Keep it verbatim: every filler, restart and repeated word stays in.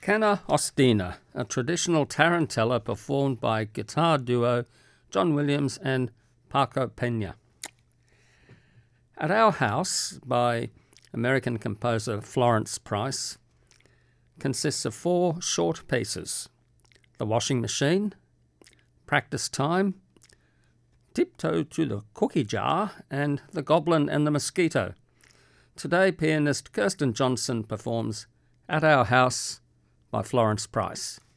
Canna Ostina, a traditional tarantella performed by guitar duo John Williams and Paco Peña. At Our House, by American composer Florence Price, consists of four short pieces: The Washing Machine, Practice Time, Tiptoe to the Cookie Jar, and The Goblin and the Mosquito. Today, pianist Kirsten Johnson performs At Our House by Florence Price.